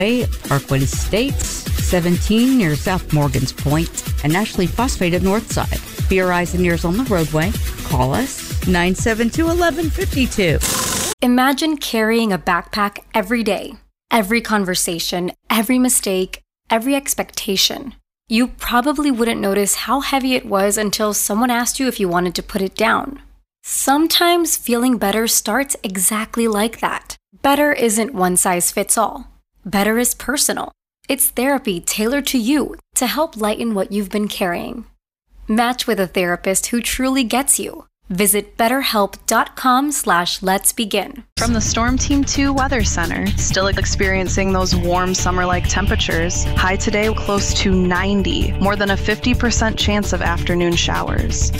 Parkwood Estates, 17 near South Morgan's Point, and Ashley Phosphate at Northside. For your eyes and ears on the roadway, call us 972-1152. Imagine carrying a backpack every day. Every conversation, every mistake, every expectation. You probably wouldn't notice how heavy it was until someone asked you if you wanted to put it down. Sometimes feeling better starts exactly like that. Better isn't one size fits all. Better is personal. It's therapy tailored to you to help lighten what you've been carrying. Match with a therapist who truly gets you. Visit BetterHelp.com/letsbegin. From the Storm Team 2 Weather Center, still experiencing those warm summer-like temperatures. High today close to 90. More than a 50% chance of afternoon showers.